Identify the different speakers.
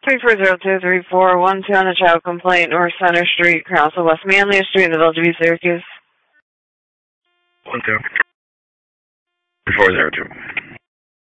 Speaker 1: 34023412 on the child complaint, North Center Street, Crossville, West Manley Street, in the Village of East Syracuse.
Speaker 2: 12. 402.